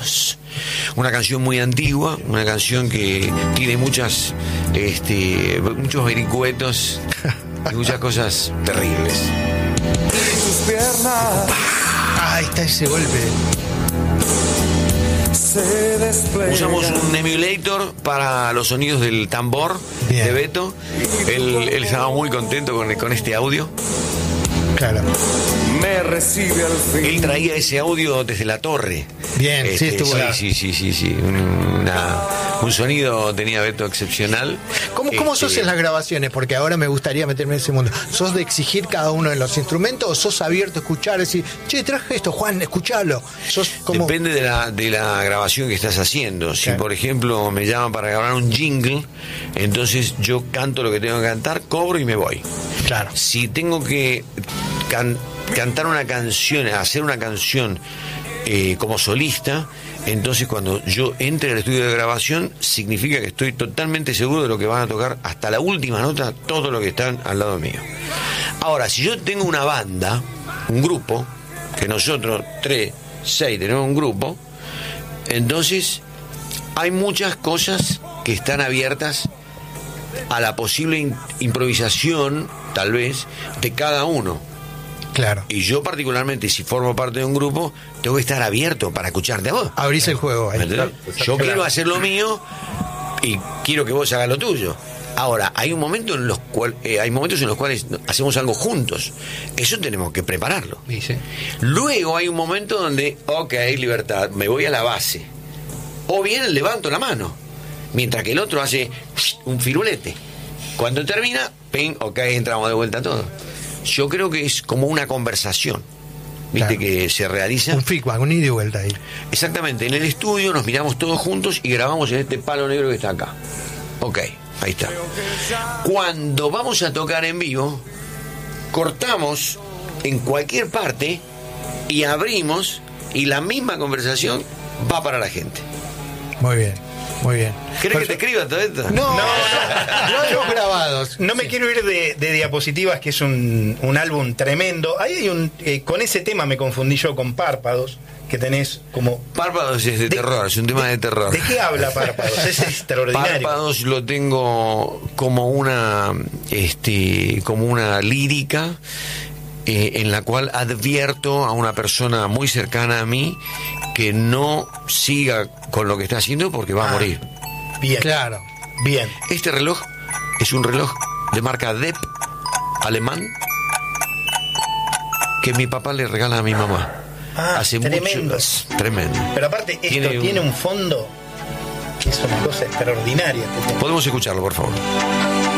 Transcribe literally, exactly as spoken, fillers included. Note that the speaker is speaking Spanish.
Sueños. Una canción muy antigua, una canción que tiene muchas, este, muchos vericuetos y muchas cosas terribles. Tus piernas. Ah, ahí está ese golpe. Usamos un emulator para los sonidos del tambor. Bien. De Beto. Él, él estaba muy contento con, con este audio. Claro. Me recibe al fin. Él traía ese audio desde la torre. Bien, este, sí, estuvo sí, sí, sí, sí, sí. Una, un sonido tenía Beto excepcional. ¿Cómo, cómo este, sos en las grabaciones? Porque ahora me gustaría meterme en ese mundo. ¿Sos de exigir cada uno de los instrumentos o sos abierto a escuchar? Decir, che, traje esto, Juan, escuchalo. ¿Sos como... Depende de la, de la grabación que estás haciendo. Si, claro, por ejemplo, me llaman para grabar un jingle, entonces yo canto lo que tengo que cantar, cobro y me voy. Claro. Si tengo que can, cantar una canción, hacer una canción eh, como solista, entonces cuando yo entre al estudio de grabación significa que estoy totalmente seguro de lo que van a tocar hasta la última nota todos los que están al lado mío. Ahora, si yo tengo una banda, un grupo, que nosotros tres, seis tenemos un grupo, entonces hay muchas cosas que están abiertas a la posible in- improvisación, tal vez, de cada uno. Claro. Y yo particularmente, si formo parte de un grupo, tengo que estar abierto para escucharte a vos. Abrís el juego ahí. Yo claro. quiero hacer lo mío y quiero que vos hagas lo tuyo. Ahora, hay un momento en los cual, eh, hay momentos en los cuales hacemos algo juntos. Eso tenemos que prepararlo. Sí, sí. Luego hay un momento donde, ok, libertad, me voy a la base. O bien levanto la mano, mientras que el otro hace un firulete. Cuando termina, ping, ok, entramos de vuelta todos. Yo creo que es como una conversación, ¿viste? Claro. Que se realiza. Un feedback, un ida y vuelta ahí. Exactamente, en el estudio nos miramos todos juntos y grabamos en este palo negro que está acá. Ok, ahí está. Cuando vamos a tocar en vivo, cortamos en cualquier parte y abrimos y la misma conversación va para la gente. Muy bien. Muy bien. ¿Querés que te escriba todo esto? No, no, no hemos grabado. No me sí. quiero ir de, de Diapositivas, que es un, un álbum tremendo. Ahí hay un, eh, con ese tema me confundí yo con Párpados, que tenés como... Párpados es de, de terror, es un tema de, de terror. ¿De qué habla Párpados? Es extraordinario. Párpados lo tengo como una, este, como una lírica eh, en la cual advierto a una persona muy cercana a mí que no siga con lo que está haciendo porque va a ah, morir. Bien, claro, bien. Este reloj es un reloj de marca D E P alemán que mi papá le regala a mi mamá. Ah, hace tremendo. muchos. Tremendo. Pero aparte esto tiene, tiene un... un fondo que es una cosa extraordinaria. Podemos escucharlo, por favor.